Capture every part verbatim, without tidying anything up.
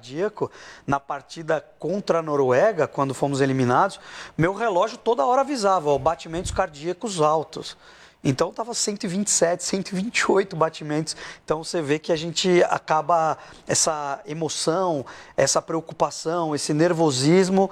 cardíaco na partida contra a Noruega, quando fomos eliminados. Meu relógio toda hora avisava, ó, batimentos cardíacos altos. Então estava cento e vinte e sete, cento e vinte e oito batimentos. Então você vê que a gente acaba, essa emoção, essa preocupação, esse nervosismo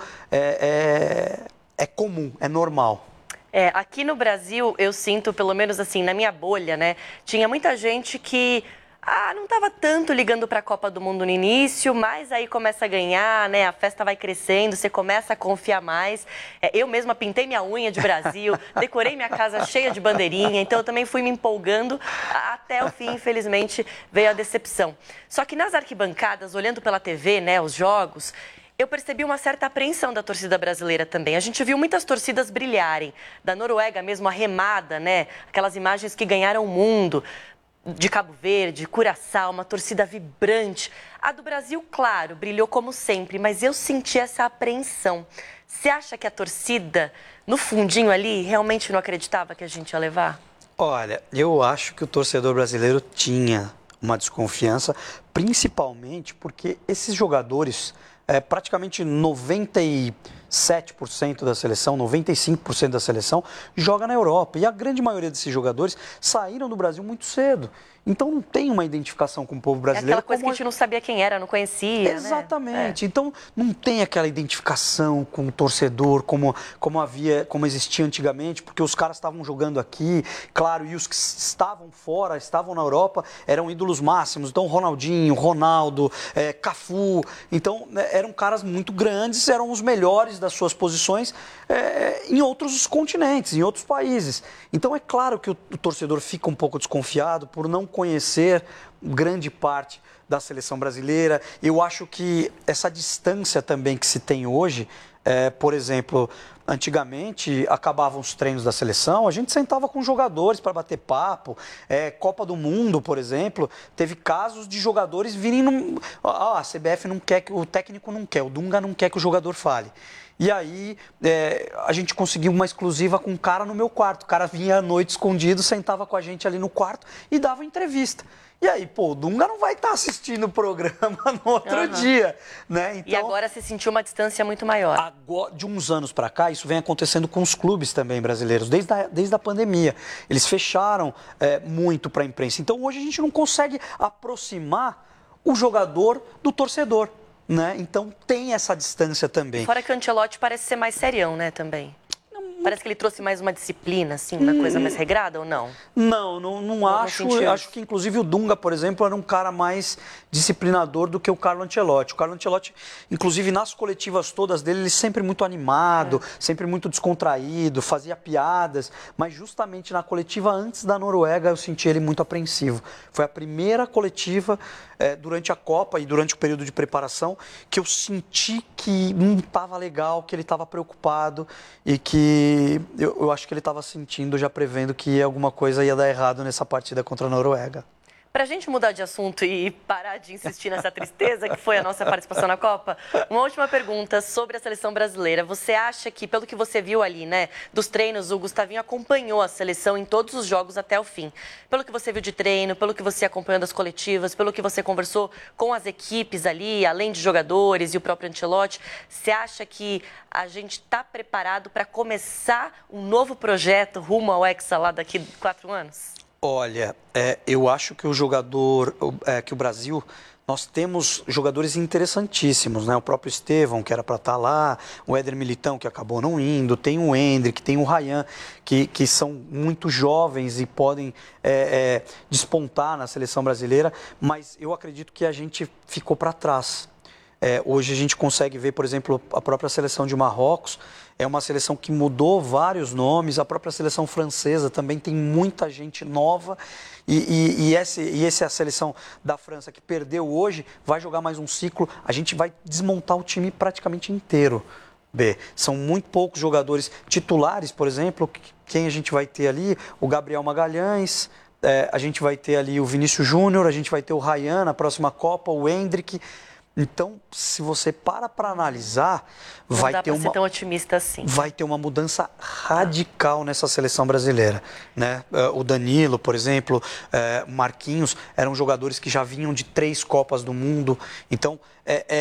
é, é, é comum, é normal. É, aqui no Brasil, eu sinto, pelo menos assim, na minha bolha, né? Tinha muita gente que ah, não estava tanto ligando para a Copa do Mundo no início, mas aí começa a ganhar, né? A festa vai crescendo, você começa a confiar mais. É, eu mesma pintei minha unha de Brasil, decorei minha casa cheia de bandeirinha, então eu também fui me empolgando até o fim, infelizmente, veio a decepção. Só que nas arquibancadas, olhando pela T V, né, os jogos, eu percebi uma certa apreensão da torcida brasileira também. A gente viu muitas torcidas brilharem, da Noruega mesmo, a remada, né? Aquelas imagens que ganharam o mundo, de Cabo Verde, Curaçao, uma torcida vibrante. A do Brasil, claro, brilhou como sempre, mas eu senti essa apreensão. Você acha que a torcida, no fundinho ali, realmente não acreditava que a gente ia levar? Olha, eu acho que o torcedor brasileiro tinha uma desconfiança, principalmente porque esses jogadores, é, praticamente noventa e sete por cento da seleção, noventa e cinco por cento da seleção, joga na Europa. E a grande maioria desses jogadores saíram do Brasil muito cedo. Então não tem uma identificação com o povo brasileiro. É aquela coisa que a gente não sabia quem era, não conhecia. Exatamente. Né? É. Então não tem aquela identificação com o torcedor como, como havia, como existia antigamente, porque os caras estavam jogando aqui, claro, e os que estavam fora, estavam na Europa, eram ídolos máximos. Então Ronaldinho, Ronaldo, é, Cafu. Então né, eram caras muito grandes, eram os melhores das suas posições é, em outros continentes, em outros países. Então é claro que o, o torcedor fica um pouco desconfiado por não conhecer grande parte da seleção brasileira. Eu acho que essa distância também que se tem hoje, é, por exemplo, antigamente acabavam os treinos da seleção, a gente sentava com jogadores para bater papo. É, Copa do Mundo, por exemplo, teve casos de jogadores virem num, ah, a C B F não quer, o técnico não quer, o Dunga não quer que o jogador fale. E aí é, a gente conseguiu uma exclusiva com um cara no meu quarto. O cara vinha à noite escondido, sentava com a gente ali no quarto e dava entrevista. E aí, pô, o Dunga não vai estar assistindo o programa no outro uhum. dia, né? Então, e agora você sentiu uma distância muito maior. Agora, de uns anos para cá, isso vem acontecendo com os clubes também brasileiros, desde a, desde a pandemia. Eles fecharam é, muito para a imprensa. Então, hoje a gente não consegue aproximar o jogador do torcedor. Né? Então tem essa distância também. Fora que o Ancelotti parece ser mais serião, né, também. Parece que ele trouxe mais uma disciplina, assim, uma hum, coisa mais regrada ou não? Não, não, não, não acho. Eu acho que, inclusive, o Dunga, por exemplo, era um cara mais disciplinador do que o Carlo Ancelotti. O Carlo Ancelotti, inclusive, nas coletivas todas dele, ele sempre muito animado, é. sempre muito descontraído, fazia piadas. Mas, justamente, na coletiva antes da Noruega, eu senti ele muito apreensivo. Foi a primeira coletiva é, durante a Copa e durante o período de preparação que eu senti que não estava legal, que ele estava preocupado e que Eu, eu acho que ele estava sentindo, já prevendo que alguma coisa ia dar errado nessa partida contra a Noruega. Para a gente mudar de assunto e parar de insistir nessa tristeza que foi a nossa participação na Copa, uma última pergunta sobre a seleção brasileira. Você acha que, pelo que você viu ali, né, dos treinos, o Gustavinho acompanhou a seleção em todos os jogos até o fim? Pelo que você viu de treino, pelo que você acompanhou das coletivas, pelo que você conversou com as equipes ali, além de jogadores e o próprio Ancelotti, você acha que a gente está preparado para começar um novo projeto rumo ao Hexa lá daqui a quatro anos? Olha, é, eu acho que o jogador, é, que o Brasil, nós temos jogadores interessantíssimos, né? O próprio Estevão, que era para estar lá, o Éder Militão, que acabou não indo, tem o Endrick, tem o Ryan, que, que são muito jovens e podem é, é, despontar na seleção brasileira, mas eu acredito que a gente ficou para trás. É, hoje a gente consegue ver, por exemplo, a própria seleção de Marrocos, é uma seleção que mudou vários nomes, a própria seleção francesa também tem muita gente nova e, e, e, essa, e essa é a seleção da França que perdeu hoje, vai jogar mais um ciclo, a gente vai desmontar o time praticamente inteiro. B, são muito poucos jogadores titulares, por exemplo, quem a gente vai ter ali? O Gabriel Magalhães, é, a gente vai ter ali o Vinícius Júnior, a gente vai ter o Ryan na próxima Copa, o Endrick. Então, se você para para analisar, não vai dá ter pra uma ser tão otimista assim. Vai ter uma mudança radical nessa seleção brasileira, né? O Danilo, por exemplo, Marquinhos, eram jogadores que já vinham de três Copas do Mundo. Então, é, é